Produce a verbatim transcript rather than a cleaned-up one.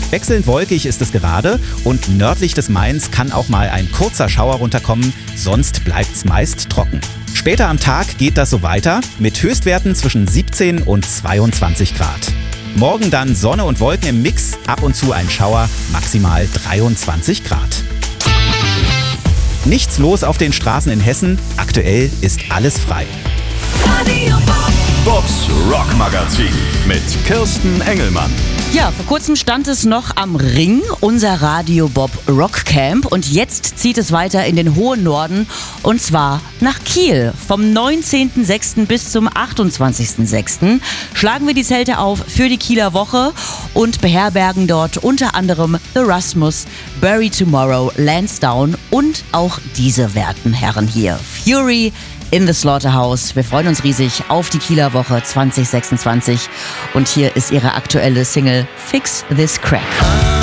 Wechselnd wolkig ist es gerade und nördlich des Mains kann auch mal ein kurzer Schauer runterkommen, sonst bleibt's meist trocken. Später am Tag geht das so weiter mit Höchstwerten zwischen siebzehn und zweiundzwanzig Grad. Morgen dann Sonne und Wolken im Mix, ab und zu ein Schauer, maximal dreiundzwanzig Grad. Nichts los auf den Straßen in Hessen, aktuell ist alles frei. Bobs Rockmagazin mit Kirsten Engelmann. Ja, vor kurzem stand es noch am Ring, unser Radio Bob Rockcamp. Und jetzt zieht es weiter in den hohen Norden und zwar nach Kiel. Vom neunzehnten sechsten bis zum achtundzwanzigsten sechsten schlagen wir die Zelte auf für die Kieler Woche und beherbergen dort unter anderem The Rasmus, Bury Tomorrow, Lansdowne und auch diese werten Herren hier. Fury in the Slaughterhouse. Wir freuen uns riesig auf die Kieler Woche zwanzig sechsundzwanzig und hier ist ihre aktuelle Single Fix This Crack.